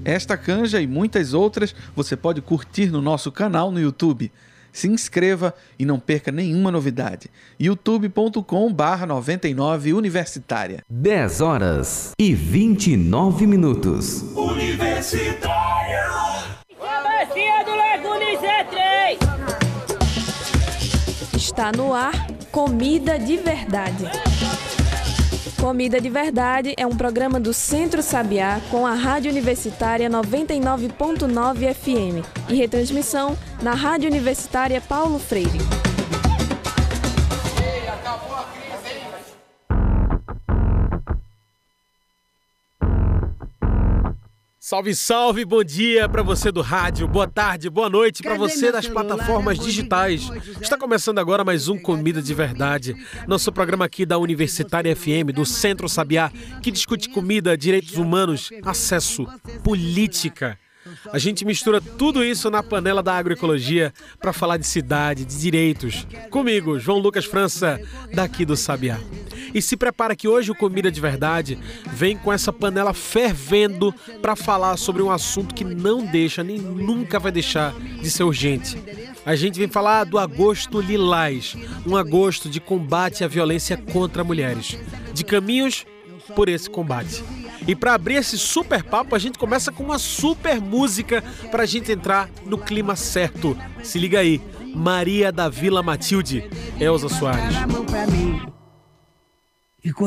Esta canja e muitas outras você pode curtir no nosso canal no YouTube. Se inscreva e não perca nenhuma novidade. youtube.com/99 Universitária. 10h29. Universitária. Travessia do Lagoa Z3. Está no ar Comida de Verdade. Comida de Verdade é um programa do Centro Sabiá com a Rádio Universitária 99.9 FM e retransmissão na Rádio Universitária Paulo Freire. Acabou a crise, hein? Salve, salve, bom dia para você do rádio, boa tarde, boa noite para você das plataformas digitais. Está começando agora mais um Comida de Verdade, nosso programa aqui da Universitária FM, do Centro Sabiá, que discute comida, direitos humanos, acesso, política. A gente mistura tudo isso na panela da agroecologia para falar de cidade, de direitos. Comigo, João Lucas França, daqui do Sabiá. E se prepara que hoje o Comida de Verdade vem com essa panela fervendo para falar sobre um assunto que não deixa, nem nunca vai deixar de ser urgente. A gente vem falar do Agosto Lilás, um agosto de combate à violência contra mulheres, de caminhos por esse combate. E para abrir esse super papo, a gente começa com uma super música para a gente entrar no clima certo. Se liga aí, Maria da Vila Matilde, Elza Soares.